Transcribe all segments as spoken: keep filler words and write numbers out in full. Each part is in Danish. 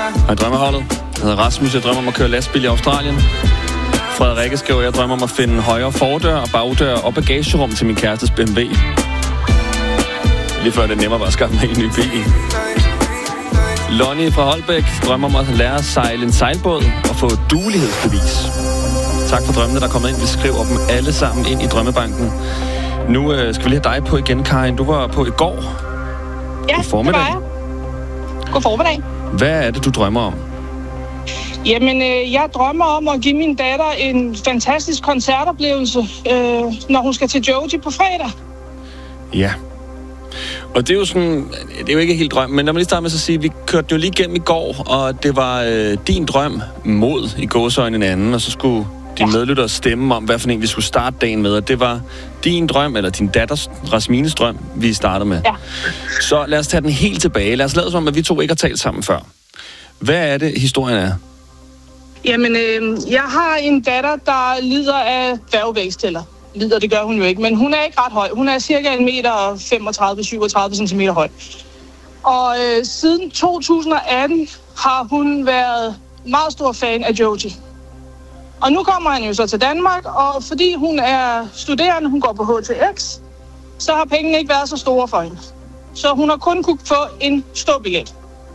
Hej drømmeholdet. Jeg hedder Rasmus. Jeg drømmer om at køre lastbil i Australien. Frederikke skriver, jeg drømmer om at finde højre fordør og bagdør og bagagerum til min kærestes B M W. Lige før det er nemmere bare at skaffe mig en ny bil. Lonnie fra Holbæk drømmer om at lære at sejle en sejlbåd og få et duelighedsbevis. Tak for drømmene, der er kommet ind. Vi skriver dem alle sammen ind i drømmebanken. Nu øh, skal vi lige have dig på igen, Karin. Du var på i går. Ja, God formiddag. det var jeg. God formiddag. Hvad er det, du drømmer om? Jamen, øh, jeg drømmer om at give min datter en fantastisk koncertoplevelse, øh, når hun skal til Joji på fredag. Ja. Og det er jo sådan, det er jo ikke helt drøm, men lad mig lige starte med at sige, vi kørte jo lige igennem i går, og det var øh, din drøm mod i gåseøjne en anden, og så skulle dine ja. medlyttere stemme om, hvad for en vi skulle starte dagen med, og det var din drøm, eller din datters, Rasmines drøm, vi startede med. Ja. Så lad os tage den helt tilbage. Lad os lade som om, at vi to ikke har talt sammen før. Hvad er det, historien er? Jamen, øh, jeg har en datter, der lider af dværgvækstæller. Lider, det gør hun jo ikke, men hun er ikke ret høj. Hun er cirka en meter femogtredive til syvogtredive centimeter høj. Og øh, siden to tusind og atten har hun været meget stor fan af Joji. Og nu kommer han jo så til Danmark, og fordi hun er studerende, hun går på H T X, så har pengene ikke været så store for hende. Så hun har kun kunne få en ståbillet.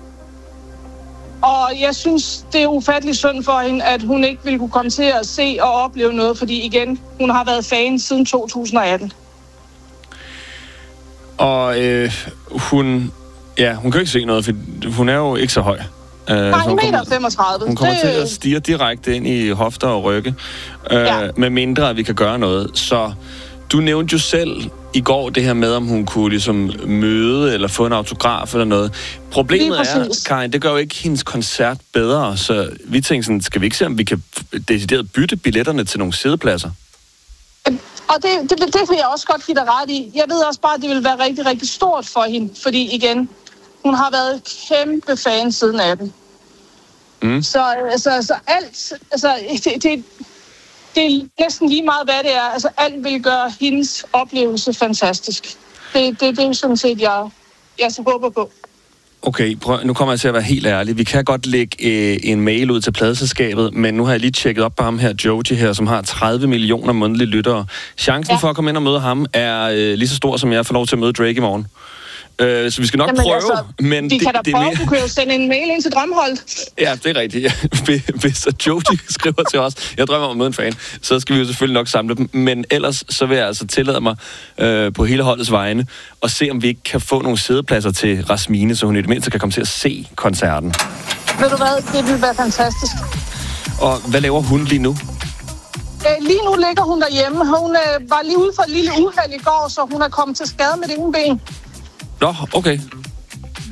Og jeg synes, det er ufatteligt synd for hende, at hun ikke ville kunne komme til at se og opleve noget, fordi igen, hun har været fan siden to tusind og atten. Og øh, hun, ja, hun kan ikke se noget, for hun er jo ikke så høj. Uh, Nej, en meter femogtredive. Hun kommer det... til at stirre direkte ind i hofter og rygge, uh, ja. med mindre at vi kan gøre noget. Så du nævnte jo selv i går det her med, om hun kunne ligesom møde eller få en autograf eller noget. Problemet er, Karin, det gør jo ikke hendes koncert bedre, så vi tænker sådan, skal vi ikke se, om vi kan decideret bytte billetterne til nogle sædepladser? Og det, det, det vil jeg også godt give dig ret i. Jeg ved også bare, at det vil være rigtig, rigtig stort for hende, fordi igen, hun har været kæmpe fan siden atten. Mm. Så, altså, så alt, altså, det, det, det er næsten lige meget, hvad det er. Altså, alt vil gøre hendes oplevelse fantastisk. Det, det, det er sådan set, jeg, jeg så håber på. Okay, prøv, nu kommer jeg til at være helt ærlig. Vi kan godt lægge øh, en mail ud til pladeselskabet, men nu har jeg lige tjekket op på ham her, Joji her, som har tredive millioner månedlige lyttere. Chancen ja. for at komme ind og møde ham er øh, lige så stor, som jeg får lov til at møde Drake i morgen. Øh, så vi skal nok Jamen, prøve, altså, men... De det, kan da det prøve, mere... du kan jo sende en mail ind til Drømmehold. Ja, det er rigtigt. Ja. Hvis Joji skriver til os, jeg drømmer om at møde en fan, så skal vi jo selvfølgelig nok samle dem. Men ellers så vil jeg altså tillade mig øh, på hele holdets vegne og se, om vi ikke kan få nogle sædepladser til Rasmine, så hun i det mindste kan komme til at se koncerten. Ved du hvad? Det vil være fantastisk. Og hvad laver hun lige nu? Lige nu ligger hun derhjemme. Hun øh, var lige ude for et lille uheld i går, så hun er kommet til skade med det ene ben. Nå, okay.